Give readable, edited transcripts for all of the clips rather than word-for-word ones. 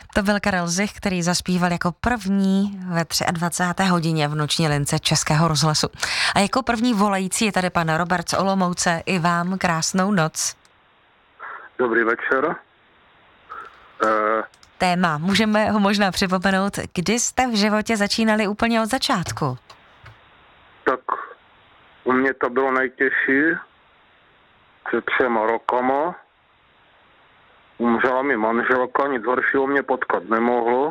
To byl Karel Zich, který zaspíval jako první ve 23. hodině v noční lince Českého rozhlasu. A jako první volající je tady pan Robert z Olomouce. I vám krásnou noc. Dobrý večer. Téma, můžeme ho možná připomenout, kdy jste v životě začínali úplně od začátku? Tak u mě to bylo nejtěžší před 3 rokama. Umřela mi manželka, nic horšího mě potkat nemohlo.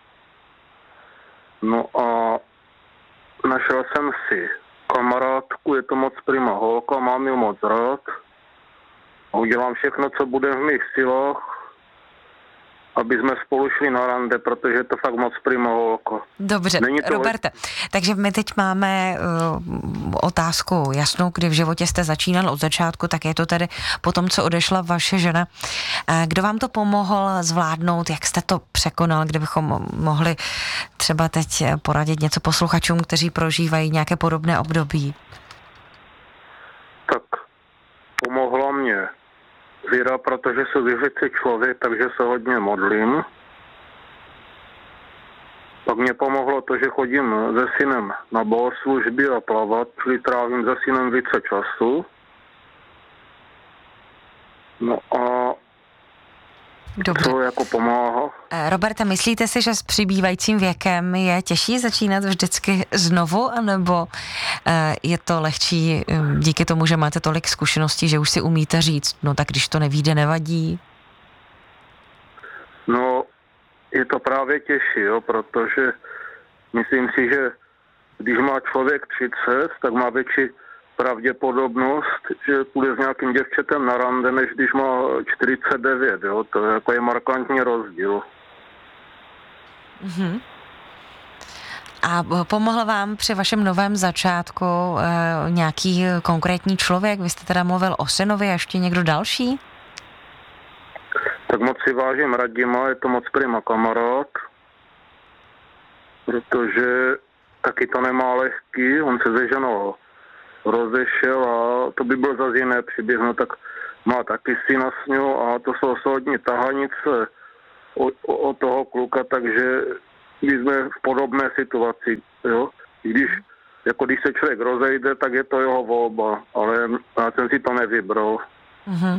No a našel jsem si kamarádku, je to moc prima holka, mám ji moc rád. A udělám všechno, co bude v mých silách, aby jsme spolu šli na rande, protože je to fakt moc prima holka. Dobře, Roberte, takže my teď máme otázku jasnou, kdy v životě jste začínal od začátku, tak je to tedy po tom, co odešla vaše žena. Kdo vám to pomohl zvládnout, jak jste to překonal, kdybychom mohli třeba teď poradit něco posluchačům, kteří prožívají nějaké podobné období? Tak pomohla mě víra, protože jsem věřící člověk, takže se hodně modlím. Pak mě pomohlo to, že chodím se synem na bohoslužby a plavat, čili trávím se synem více času. No a dobře. To jako pomáhá. Roberte, myslíte si, že s přibývajícím věkem je těžší začínat vždycky znovu, anebo je to lehčí díky tomu, že máte tolik zkušeností, že už si umíte říct, no tak když to nevyjde, nevadí? No, je to právě těžší, jo, protože myslím si, že když má člověk 30, tak má větší pravděpodobnost, že půjde s nějakým děvčetem na rande, než když má 49, jo, to je jako markantní rozdíl. Mm-hmm. A pomohl vám při vašem novém začátku nějaký konkrétní člověk? Vy jste teda mluvil o synovi a ještě někdo další? Tak moc si vážím Radima, je to moc prima kamarád, protože taky to nemá lehký, on se se ženou rozešel a to by byl zase jiné příběh, no tak má taky syna s ňou a to jsou soudní tahanice o toho kluka, takže my jsme v podobné situaci, jo. Když se člověk rozejde, tak je to jeho volba, ale já jsem si to nevybral. Mm-hmm.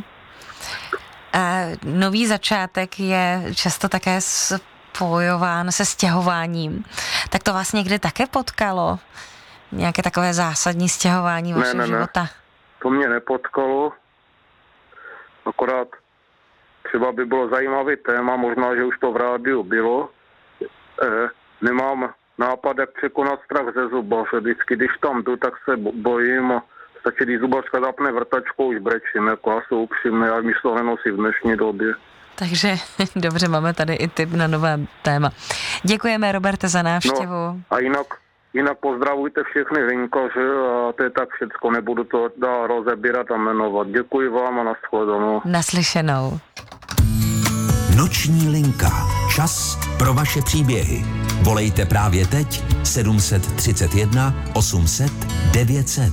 Nový začátek je často také spojován se stěhováním. Tak to vás někdy také potkalo? Nějaké takové zásadní stěhování vašeho života? Ne. To mě nepotkalo. Akorát třeba by bylo zajímavý téma, možná, že už to v rádiu bylo. Nemám nápad, jak překonat strach ze zubaře. Vždycky, když tam jdu, tak se bojím a stačí, když zubařka zapne vrtačkou, už brečím, jako já jsem upřímný, já místo nenosí v dnešní době. Takže dobře, máme tady i tip na nové téma. Děkujeme, Roberte, za návštěvu. No, a jinak pozdravujte všechny vinkaře a to je tak všecko, nebudu to dál rozebírat a jmenovat. Děkuji vám a nashledanou. Naslyšenou. Noční linka. Čas pro vaše příběhy. Volejte právě teď 731 800 900.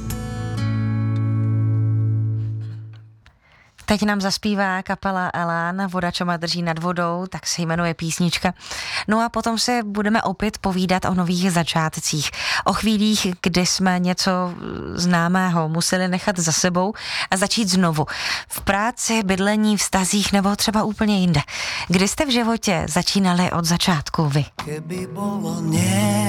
Teď nám zaspívá kapela Elán, Voda, čo ma drží nad vodou, tak se jmenuje písnička. No a potom se budeme opět povídat o nových začátcích. O chvílích, kdy jsme něco známého museli nechat za sebou a začít znovu. V práci, bydlení, vztazích nebo třeba úplně jinde. Kdy jste v životě začínali od začátku vy? Keby bolo nie